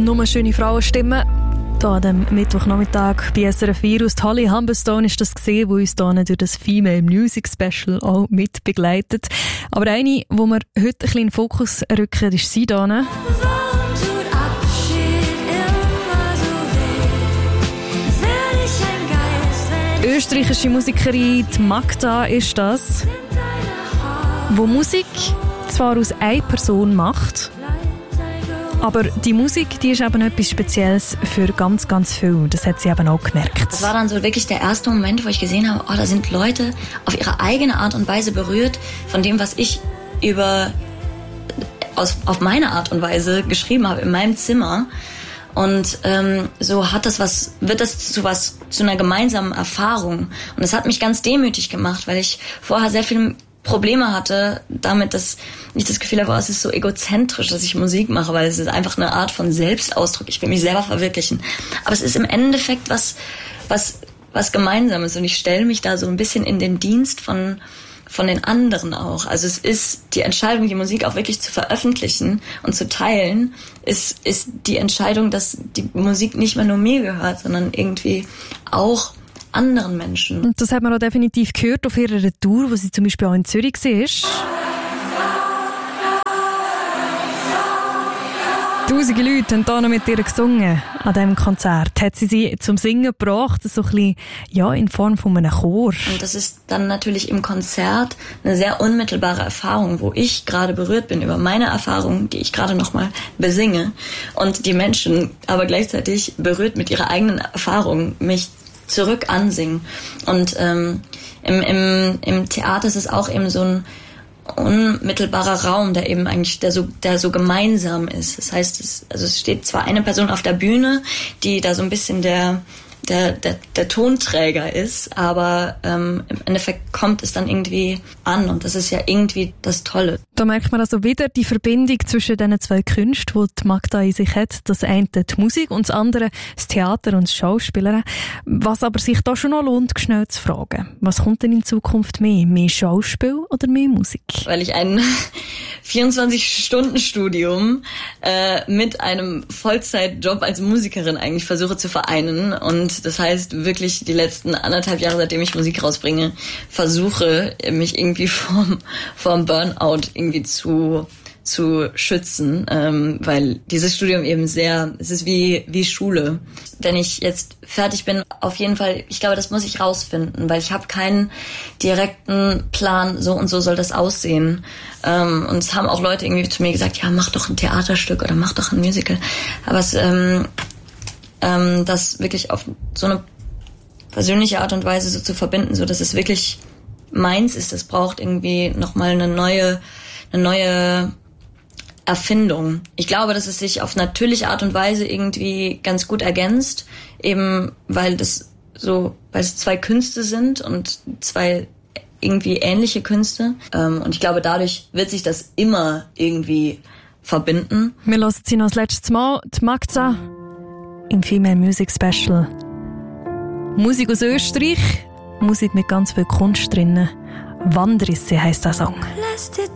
nur schöne Frauenstimmen. Hier an dem Mittwochnachmittag bei SRF Virus. Holly Humberstone ist das gesehen, wo uns hier durch das Female Music Special auch mit begleitet. Aber eine, die wir heute ein bisschen in den Fokus rücken, ist sie hier. Österreichische Musikerin Magda ist das, wo Musik zwar aus einer Person macht, aber die Musik, die ist eben etwas Spezielles für ganz, ganz viele. Das hat sie eben auch gemerkt. Das war dann so wirklich der erste Moment, wo ich gesehen habe, da sind Leute auf ihre eigene Art und Weise berührt von dem, was ich auf meine Art und Weise geschrieben habe in meinem Zimmer. Und so wird das zu einer gemeinsamen Erfahrung. Und das hat mich ganz demütig gemacht, weil ich vorher sehr viele Probleme hatte damit, dass ich das Gefühl habe, es ist so egozentrisch, dass ich Musik mache, weil es ist einfach eine Art von Selbstausdruck. Ich will mich selber verwirklichen. Aber es ist im Endeffekt was Gemeinsames und ich stelle mich da so ein bisschen in den Dienst von den anderen auch. Also es ist die Entscheidung, die Musik auch wirklich zu veröffentlichen und zu teilen, ist die Entscheidung, dass die Musik nicht mehr nur mir gehört, sondern irgendwie auch anderen Menschen. Und das hat man auch definitiv gehört auf ihrer Tour, wo sie zum Beispiel auch in Zürich war. Tausende Leute haben hier noch mit ihr gesungen an diesem Konzert. Hat sie zum Singen gebracht, so ein bisschen, ja, in Form von einem Chor. Und das ist dann natürlich im Konzert eine sehr unmittelbare Erfahrung, wo ich gerade berührt bin über meine Erfahrung, die ich gerade nochmal besinge. Und die Menschen aber gleichzeitig berührt mit ihrer eigenen Erfahrung mich zurück ansingen. Und im Theater ist es auch eben so ein unmittelbarer Raum, der eben eigentlich der so gemeinsam ist. Das heißt, es steht zwar eine Person auf der Bühne, die da so ein bisschen der Tonträger ist, aber im Endeffekt kommt es dann irgendwie an und das ist ja irgendwie das Tolle. Da merkt man also wieder die Verbindung zwischen diesen zwei Künsten, die Magda in sich hat. Das eine die Musik und das andere das Theater und das Schauspielern. Was aber sich da schon noch lohnt, schnell zu fragen. Was kommt denn in Zukunft mehr? Mehr Schauspiel oder mehr Musik? Weil ich ein 24-Stunden-Studium mit einem Vollzeitjob als Musikerin eigentlich versuche zu vereinen und das heißt wirklich die letzten 1,5 Jahre, seitdem ich Musik rausbringe, versuche mich irgendwie vom Burnout irgendwie zu schützen, weil dieses Studium eben es ist wie Schule. Wenn ich jetzt fertig bin, auf jeden Fall, ich glaube, das muss ich rausfinden, weil ich habe keinen direkten Plan, so und so soll das aussehen. Und es haben auch Leute irgendwie zu mir gesagt, ja, mach doch ein Theaterstück oder mach doch ein Musical. Aber das wirklich auf so eine persönliche Art und Weise so zu verbinden, so dass es wirklich meins ist, das braucht irgendwie nochmal eine neue Erfindung. Ich glaube, dass es sich auf natürliche Art und Weise irgendwie ganz gut ergänzt, eben weil es zwei Künste sind und zwei irgendwie ähnliche Künste. Und ich glaube, dadurch wird sich das immer irgendwie verbinden. Wir hören sie noch das letzte Mal, die Magda, im Female Music Special. Musik aus Österreich, Musik mit ganz viel Kunst drinnen. Wanderisse heisst der Song. Lass dir